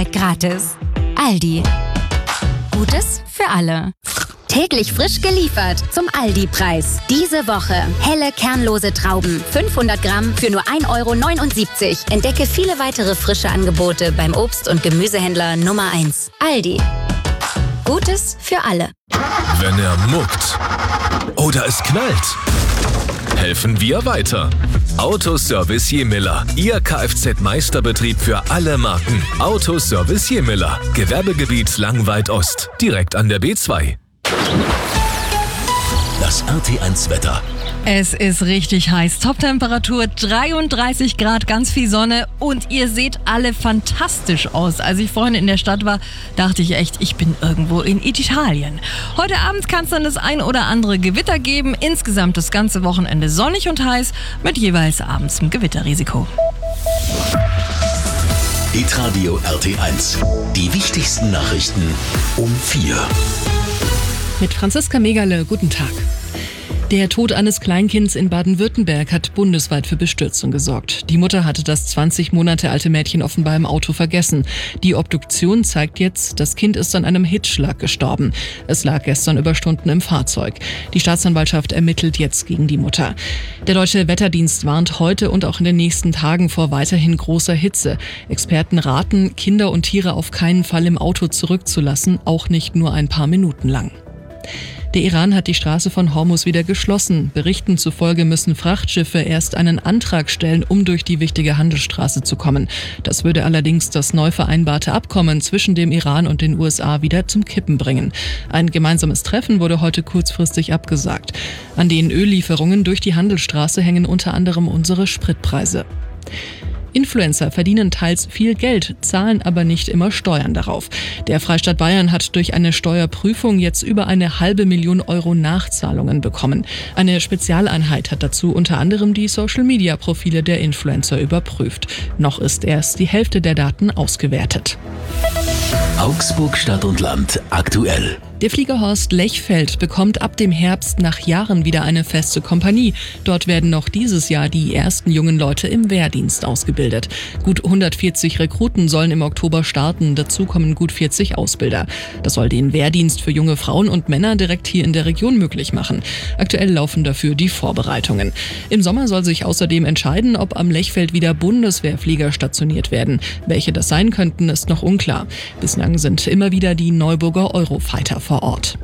jederzeit gratis. Aldi. Gutes für alle. Täglich frisch geliefert zum Aldi-Preis. Diese Woche helle, kernlose Trauben. 500 Gramm für nur 1,79 €. Entdecke viele weitere frische Angebote beim Obst- und Gemüsehändler Nummer 1. Aldi. Gutes für alle. Wenn er muckt oder es knallt, helfen wir weiter. Autoservice Jemiller. Ihr Kfz-Meisterbetrieb für alle Marken. Autoservice Jemiller. Gewerbegebiet Langweid Ost. Direkt an der B2. Das RT1 Wetter. Es ist richtig heiß. Toptemperatur 33 Grad, ganz viel Sonne und ihr seht alle fantastisch aus. Als ich vorhin in der Stadt war, dachte ich echt, ich bin irgendwo in Italien. Heute Abend kann es dann das ein oder andere Gewitter geben. Insgesamt das ganze Wochenende sonnig und heiß mit jeweils abends einem Gewitterrisiko. Hitradio RT1. Die wichtigsten Nachrichten um 4. Mit Franziska Megale, guten Tag. Der Tod eines Kleinkinds in Baden-Württemberg hat bundesweit für Bestürzung gesorgt. Die Mutter hatte das 20 Monate alte Mädchen offenbar im Auto vergessen. Die Obduktion zeigt jetzt, das Kind ist an einem Hitzschlag gestorben. Es lag gestern über Stunden im Fahrzeug. Die Staatsanwaltschaft ermittelt jetzt gegen die Mutter. Der Deutsche Wetterdienst warnt heute und auch in den nächsten Tagen vor weiterhin großer Hitze. Experten raten, Kinder und Tiere auf keinen Fall im Auto zurückzulassen, auch nicht nur ein paar Minuten lang. Der Iran hat die Straße von Hormuz wieder geschlossen. Berichten zufolge müssen Frachtschiffe erst einen Antrag stellen, um durch die wichtige Handelsstraße zu kommen. Das würde allerdings das neu vereinbarte Abkommen zwischen dem Iran und den USA wieder zum Kippen bringen. Ein gemeinsames Treffen wurde heute kurzfristig abgesagt. An den Öllieferungen durch die Handelsstraße hängen unter anderem unsere Spritpreise. Influencer verdienen teils viel Geld, zahlen aber nicht immer Steuern darauf. Der Freistaat Bayern hat durch eine Steuerprüfung jetzt über 500.000 € Nachzahlungen bekommen. Eine Spezialeinheit hat dazu unter anderem die Social-Media-Profile der Influencer überprüft. Noch ist erst die Hälfte der Daten ausgewertet. Augsburg Stadt und Land aktuell. Der Fliegerhorst Lechfeld bekommt ab dem Herbst nach Jahren wieder eine feste Kompanie. Dort werden noch dieses Jahr die ersten jungen Leute im Wehrdienst ausgebildet. Gut 140 Rekruten sollen im Oktober starten, dazu kommen gut 40 Ausbilder. Das soll den Wehrdienst für junge Frauen und Männer direkt hier in der Region möglich machen. Aktuell laufen dafür die Vorbereitungen. Im Sommer soll sich außerdem entscheiden, ob am Lechfeld wieder Bundeswehrflieger stationiert werden. Welche das sein könnten, ist noch unklar. Bislang sind immer wieder die Neuburger Eurofighter vor Ort.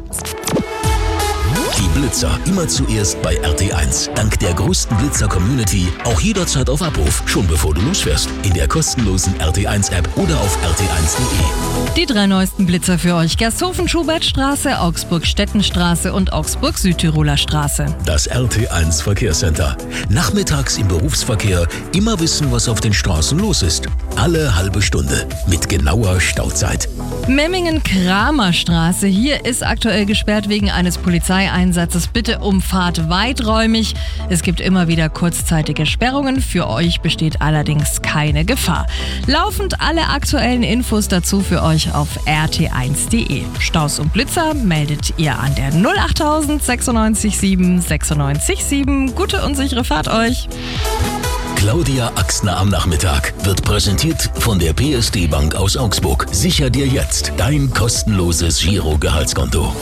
Die Blitzer immer zuerst bei RT1. Dank der größten Blitzer-Community auch jederzeit auf Abruf, schon bevor du losfährst. In der kostenlosen RT1-App oder auf rt1.de. Die 3 neuesten Blitzer für euch: Gersthofen-Schubertstraße, Augsburg-Stettenstraße und Augsburg-Südtiroler Straße. Das RT1 Verkehrscenter. Nachmittags im Berufsverkehr immer wissen, was auf den Straßen los ist. Alle halbe Stunde mit genauer Stauzeit. Memmingen-Kramerstraße. Hier ist aktuell gesperrt wegen eines Polizeieinsatzes. Bitte umfahrt weiträumig. Es gibt immer wieder kurzzeitige Sperrungen. Für euch besteht allerdings keine Gefahr. Laufend alle aktuellen Infos dazu für euch auf rt1.de. Staus und Blitzer meldet ihr an der 08000 96 7 96 7. Gute und sichere Fahrt euch. Claudia Axner am Nachmittag wird präsentiert von der PSD Bank aus Augsburg. Sicher dir jetzt dein kostenloses Giro-Gehaltskonto.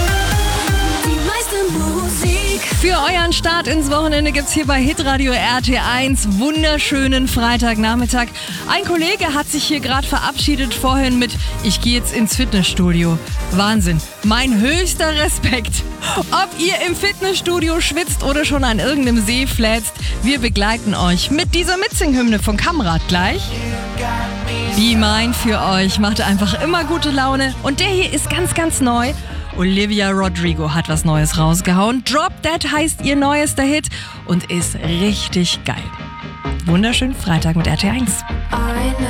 Für euren Start ins Wochenende gibt's hier bei Hitradio RT1 wunderschönen Freitagnachmittag. Ein Kollege hat sich hier gerade verabschiedet vorhin mit: Ich gehe jetzt ins Fitnessstudio. Wahnsinn. Mein höchster Respekt. Ob ihr im Fitnessstudio schwitzt oder schon an irgendeinem See flätzt, wir begleiten euch mit dieser Mitsing-Hymne von Kamrat gleich. Be Mine für euch macht einfach immer gute Laune. Und der hier ist ganz, ganz neu. Olivia Rodrigo hat was Neues rausgehauen. Drop That heißt ihr neuester Hit und ist richtig geil. Wunderschönen Freitag mit RT1.